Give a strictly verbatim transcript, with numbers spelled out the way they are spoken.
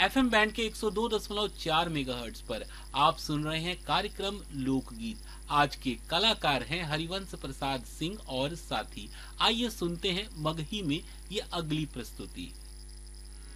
FM band के एक सौ दो दशमलव चार मेगाहर्ट्ज पर आप सुन रहे हैं कार्यक्रम लोकगीत। आज के कलाकार हैं हरिवंश प्रसाद सिंह और साथी। आइए सुनते हैं मगही में ये अगली प्रस्तुति।